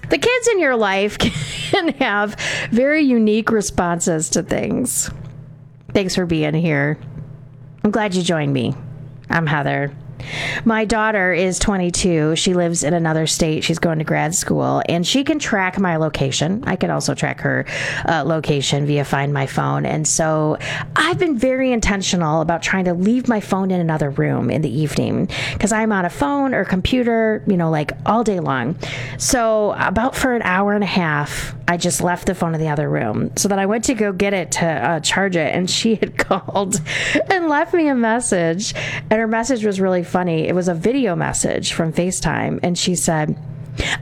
The kids in your life can have very unique responses to things. Thanks for being here. I'm glad you joined me. I'm Heather. My daughter is 22. She lives in another state. She's going to grad school, and she can track my location. I can also track her location via Find My Phone. And so I've been very intentional about trying to leave my phone in another room in the evening because I'm on a phone or computer, like all day long. So about for an hour and a half, I just left the phone in the other room. So then I went to go get it to charge it, and she had called and left me a message. And her message was really funny. It was a video message from FaceTime, and she said,